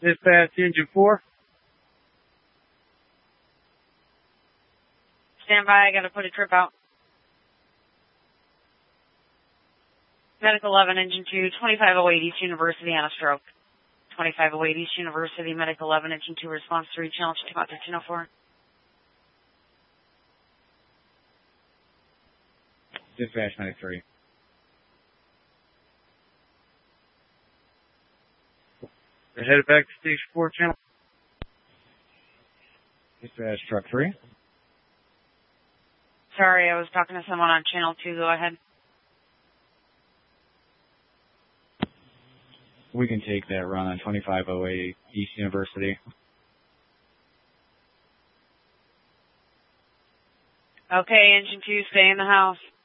Dispatch Engine 4. Stand by, I gotta put a trip out. Medical 11, Engine 2, 2508 East University on a stroke. 2508 East University, Medical 11, Engine 2, response 3, channel 1304. Dispatch 93. We're headed back to Station 4, channel. Dispatch Truck 3. Sorry, I was talking to someone on channel 2, go ahead. We can take that run on 2508 East University. Okay, Engine 2, stay in the house.